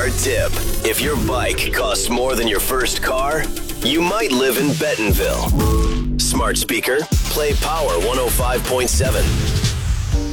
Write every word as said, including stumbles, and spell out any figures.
car tip. If your bike costs more than your first car, you might live in Bentonville. Smart speaker, play Power one oh five point seven.